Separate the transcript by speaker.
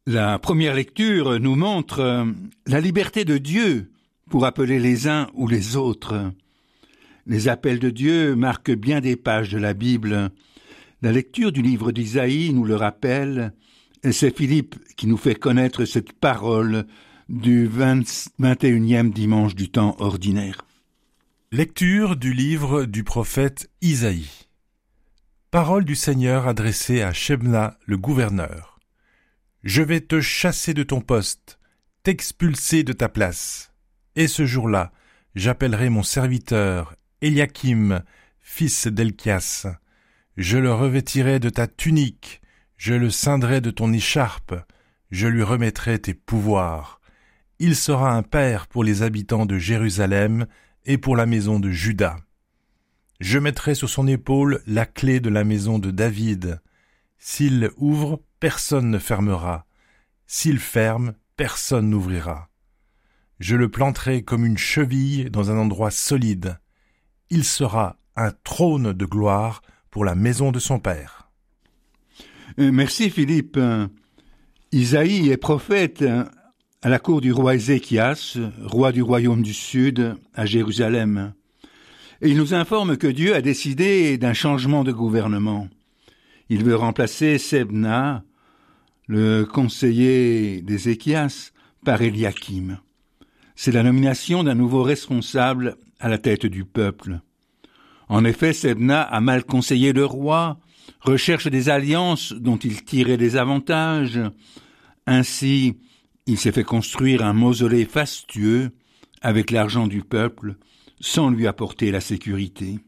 Speaker 1: La première lecture nous montre la liberté de Dieu pour appeler les uns ou les autres. Les appels de Dieu marquent bien des pages de la Bible. La lecture du livre d'Isaïe nous le rappelle, et c'est Philippe qui nous fait connaître cette parole du 21e dimanche du temps ordinaire.
Speaker 2: Lecture du livre du prophète Isaïe. Parole du Seigneur adressée à Shebna, le gouverneur. Je vais te chasser de ton poste, t'expulser de ta place. Et ce jour-là, j'appellerai mon serviteur Eliakim, fils d'Elchias. Je le revêtirai de ta tunique, je le ceindrai de ton écharpe, je lui remettrai tes pouvoirs. Il sera un père pour les habitants de Jérusalem et pour la maison de Juda. Je mettrai sur son épaule la clé de la maison de David. S'il ouvre, personne ne fermera. S'il ferme, personne n'ouvrira. Je le planterai comme une cheville dans un endroit solide. Il sera un trône de gloire pour la maison de son père.
Speaker 1: Merci Philippe. Isaïe est prophète à la cour du roi Ézéchias, roi du royaume du Sud, à Jérusalem. Et il nous informe que Dieu a décidé d'un changement de gouvernement. Il veut remplacer Shebna, le conseiller d'Ézéchias, par Eliakim. C'est la nomination d'un nouveau responsable à la tête du peuple. En effet, Shebna a mal conseillé le roi, recherche des alliances dont il tirait des avantages. Ainsi, il s'est fait construire un mausolée fastueux avec l'argent du peuple, sans lui apporter la sécurité.